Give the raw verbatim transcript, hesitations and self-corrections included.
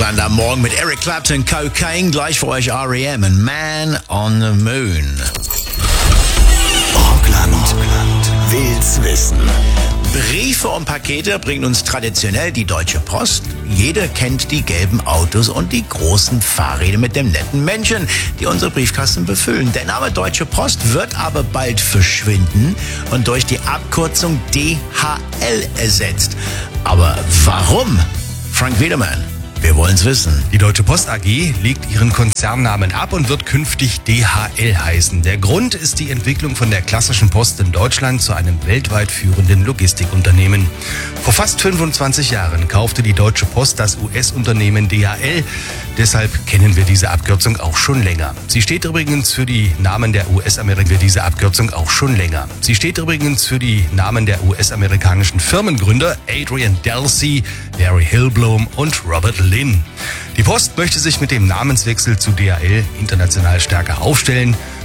Rockland am Morgen mit Eric Clapton, Cocaine, gleich für euch R E M und Man on the Moon. Rockland will's wissen. Briefe und Pakete bringt uns traditionell die Deutsche Post. Jeder kennt die gelben Autos und die großen Fahrräder mit dem netten Männchen, die unsere Briefkasten befüllen. Der Name Deutsche Post wird aber bald verschwinden und durch die Abkürzung D H L ersetzt. Aber warum? Frank Wiedermann, wir wollen's wissen. Die Deutsche Post A G legt ihren Konzernnamen ab und wird künftig D H L heißen. Der Grund ist die Entwicklung von der klassischen Post in Deutschland zu einem weltweit führenden Logistikunternehmen. Vor fast fünfundzwanzig Jahren kaufte die Deutsche Post das U S-Unternehmen D H L. Deshalb kennen wir diese Abkürzung auch schon länger. Sie steht übrigens für die Namen der U S-Amerikanischen diese Abkürzung auch schon länger. Sie steht übrigens für die Namen der U S-amerikanischen Firmengründer Adrian Delsey, Larry Hillblom und Robert Lynn. Die Post möchte sich mit dem Namenswechsel zu D H L international stärker aufstellen.